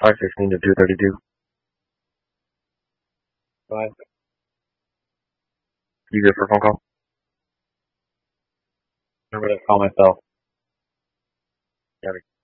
516 to 232. Bye. You good for a phone call? Remember to call myself. Got it.